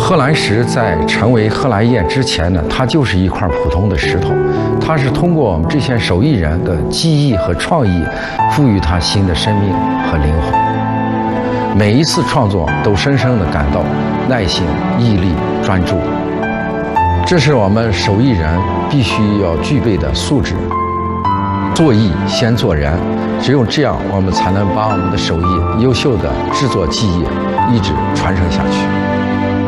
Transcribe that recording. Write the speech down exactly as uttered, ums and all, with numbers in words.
贺兰石在成为贺兰叶之前呢，它就是一块普通的石头，它是通过我们这些手艺人的技艺和创意，赋予它新的生命和灵魂。每一次创作都深深地感到耐心、毅力、专注，这是我们手艺人必须要具备的素质。做艺先做人，只有这样，我们才能把我们的手艺优秀的制作技艺一直传承下去。